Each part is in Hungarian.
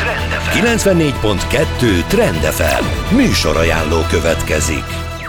94.2 Trend FM. Műsorajánló következik.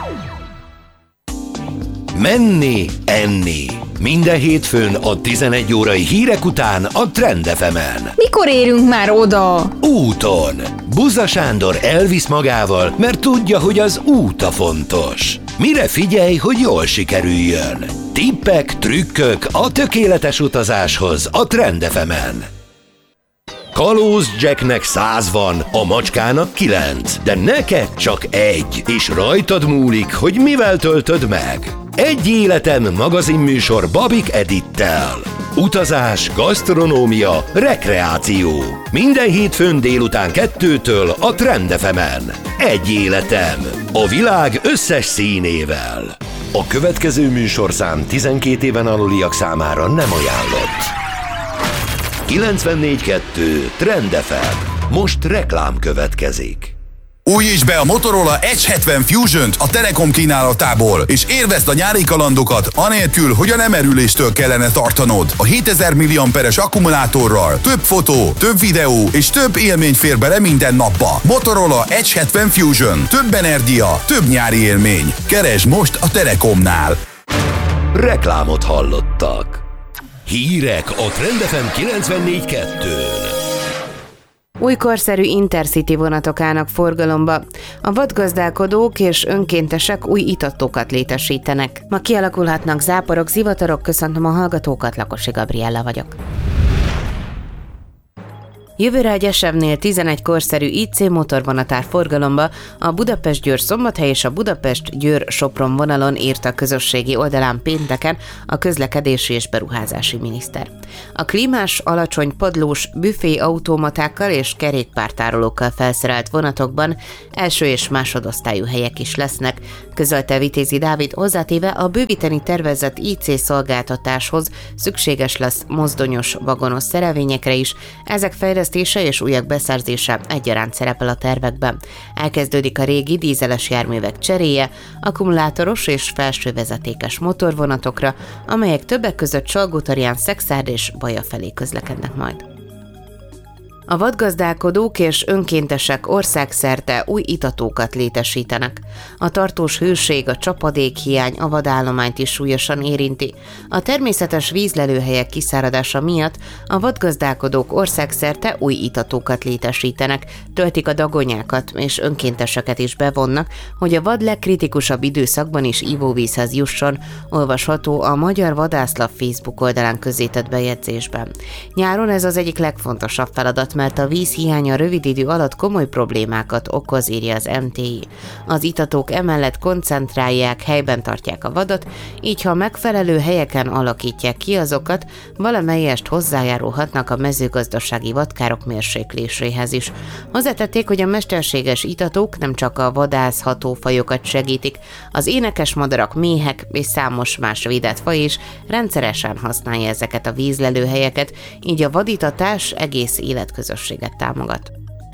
Menni, enni. Minden hétfőn a 11 órai hírek után a Trend FM-en. Mikor érünk már oda? Úton. Buza Sándor elvisz magával, mert tudja, hogy az út a fontos. Mire figyelj, hogy jól sikerüljön? Tippek, trükkök a tökéletes utazáshoz a Trend FM-en. Kalóz Jacknek 100 van, a macskának 9, de neked csak 1, és rajtad múlik, hogy mivel töltöd meg. Egy életem magazinműsor Babik Edittel. Utazás, gasztronómia, rekreáció. Minden hétfőn délután 2-től a Trend FM-en. Egy életem. A világ összes színével. A következő műsorszám 12 éven aluliak számára nem ajánlott. 94.2 Trend FM. Most reklám következik. Újíts be a Motorola Edge 70 Fusion-t a Telekom kínálatából, és élvezd a nyári kalandokat anélkül, hogy a lemerüléstől kellene tartanod. A 7000 mAh-es akkumulátorral több fotó, több videó és több élmény fér bele minden napba. Motorola Edge 70 Fusion. Több energia, több nyári élmény. Keresd most a Telekomnál. Reklámot hallottak. Hírek a Trend FM 94.2-n. Új korszerű Intercity vonatok állnak forgalomba. A vadgazdálkodók és önkéntesek új itatókat létesítenek. Ma kialakulhatnak záporok, zivatarok, köszöntöm a hallgatókat, Lakosi Gabriella vagyok. Jövőre a Gyesevnél 11 korszerű IC motorvonat áll forgalomba, a Budapest-Győr-Szombathely és a Budapest-Győr-Sopron vonalon írta a közösségi oldalán pénteken a közlekedési és beruházási miniszter. A klímás, alacsony padlós, büfé automatákkal és kerékpártárolókkal felszerelt vonatokban első és másodosztályú helyek is lesznek, közölte Vitézi Dávid, hozzátéve a bővíteni tervezett IC szolgáltatáshoz szükséges lesz mozdonyos, vagonos szerelvényekre is, ezek fejlesztése és újak beszerzése egyaránt szerepel a tervekben. Elkezdődik a régi dízeles járművek cseréje, akkumulátoros és felsővezetékes motorvonatokra, amelyek többek között Salgótarján, Szekszárd és Baja felé közlekednek majd. A vadgazdálkodók és önkéntesek országszerte új itatókat létesítenek. A tartós hőség, a csapadékhiány a vadállományt is súlyosan érinti. A természetes vízlelőhelyek kiszáradása miatt a vadgazdálkodók országszerte új itatókat létesítenek, töltik a dagonyákat és önkénteseket is bevonnak, hogy a vad legkritikusabb időszakban is ivóvízhez jusson, olvasható a Magyar Vadászlap Facebook oldalán közzétett bejegyzésben. Nyáron ez az egyik legfontosabb feladat, mert a víz hiánya rövid idő alatt komoly problémákat okoz, írja az MTI. Az itatók emellett koncentrálják, helyben tartják a vadat, így ha megfelelő helyeken alakítják ki azokat, valamelyest hozzájárulhatnak a mezőgazdasági vadkárok mérsékléséhez is. Hozzátették, hogy a mesterséges itatók nem csak a vadászható fajokat segítik, az énekes madarak, méhek és számos más védett faj is rendszeresen használja ezeket a vízlelőhelyeket, így a vaditatás egész életközösséget támogat.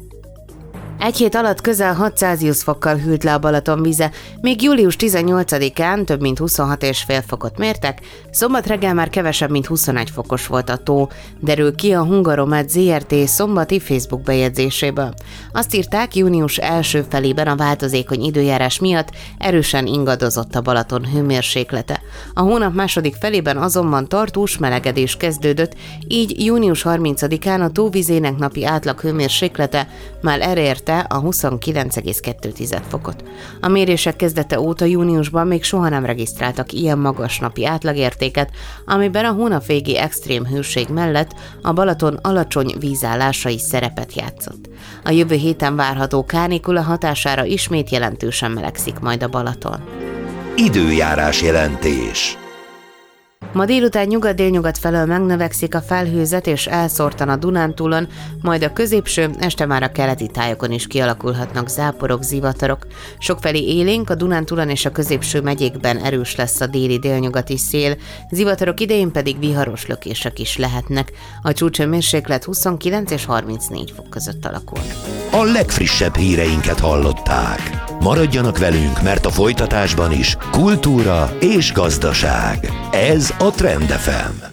Egy hét alatt közel 6 Celsius fokkal hűlt le a Balaton vize, még július 18-án több mint 26,5 fokot mértek, szombat reggel már kevesebb, mint 21 fokos volt a tó, derül ki a Hungaromed ZRT szombati Facebook bejegyzéséből. Azt írták, június első felében a változékony időjárás miatt erősen ingadozott a Balaton hőmérséklete. A hónap második felében azonban tartós melegedés kezdődött, így június 30-án a tóvizének napi átlag hőmérséklete már elérte a 29,2 fokot. A mérések kezdete óta júniusban még soha nem regisztráltak ilyen magas napi átlagértéket, amiben a hónap végi extrém hőség mellett a Balaton alacsony vízállása is szerepet játszott. A jövő héten várható kánikula hatására ismét jelentősen melegszik majd a Balaton. Időjárás jelentés. Ma délután nyugat-délnyugat felől megnövekszik a felhőzet és elszórtan a Dunántúlon, majd a középső, este már a keleti tájokon is kialakulhatnak záporok, zivatarok. Sokfelé élénk, a Dunántúlon és a középső megyékben erős lesz a déli-délnyugati szél, zivatarok idején pedig viharos lökések is lehetnek. A csúcshőmérséklet 29 és 34 fok között alakul. A legfrissebb híreinket hallották. Maradjanak velünk, mert a folytatásban is kultúra és gazdaság. Ez a Trend FM.